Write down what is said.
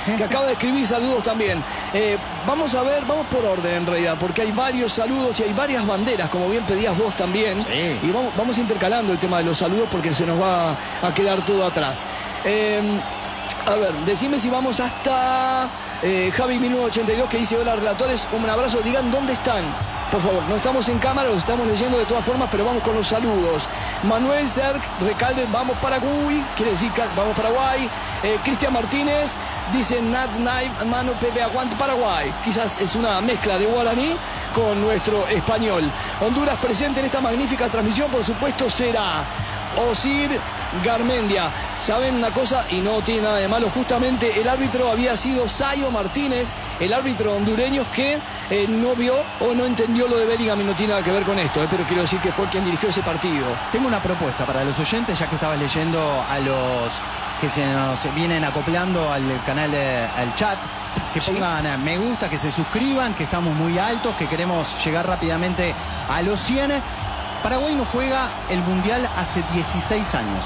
que acaba de escribir saludos también. Vamos a ver, vamos por orden en realidad, porque hay varios saludos y hay varias banderas, como bien pedías vos también. Sí. Y vamos intercalando el tema de los saludos porque se nos va a quedar todo atrás. A ver, decime si vamos hasta Javi1982 que dice: hola relatores, un abrazo, digan dónde están. Por favor, no estamos en cámara, los estamos leyendo de todas formas, pero vamos con los saludos. Manuel Cerc, Recalde, vamos Paraguay, quiere decir vamos Paraguay. Cristian Martínez dice: Nat Knife, mano Pepe, aguante Paraguay. Quizás es una mezcla de guaraní con nuestro español. Honduras presente en esta magnífica transmisión, por supuesto, será Osir Garmendia. ¿Saben una cosa? Y no tiene nada de malo. Justamente el árbitro había sido Sayo Martínez, el árbitro hondureño que no vio o no entendió lo de Bellingham y no tiene nada que ver con esto. Pero quiero decir que fue quien dirigió ese partido. Tengo una propuesta para los oyentes, ya que estabas leyendo a los que se nos vienen acoplando al canal, al chat, que pongan me gusta, que se suscriban, que estamos muy altos, que queremos llegar rápidamente a los 100. Paraguay no juega el Mundial hace 16 años.